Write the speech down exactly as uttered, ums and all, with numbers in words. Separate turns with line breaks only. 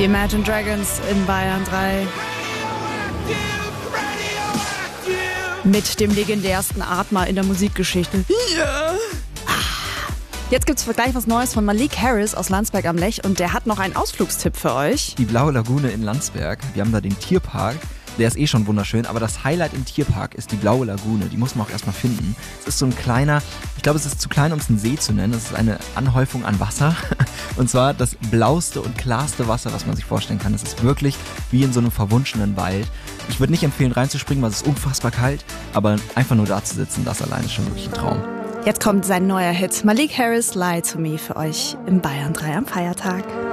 Die Imagine Dragons in Bayern drei. Mit dem legendärsten Atmer in der Musikgeschichte. Ja. Jetzt gibt's gleich was Neues von Malik Harris aus Landsberg am Lech und der hat noch einen Ausflugstipp für euch.
Die Blaue Lagune in Landsberg. Wir haben da den Tierpark. Der ist eh schon wunderschön, aber das Highlight im Tierpark ist die Blaue Lagune. Die muss man auch erstmal finden. Es ist so ein kleiner, ich glaube, es ist zu klein, um es einen See zu nennen. Es ist eine Anhäufung an Wasser. Und zwar das blauste und klarste Wasser, was man sich vorstellen kann. Es ist wirklich wie in so einem verwunschenen Wald. Ich würde nicht empfehlen, reinzuspringen, weil es ist unfassbar kalt. Aber einfach nur da zu sitzen, das allein ist schon wirklich ein Traum.
Jetzt kommt sein neuer Hit. Malik Harris, Lie to Me für euch im Bayern drei am Feiertag.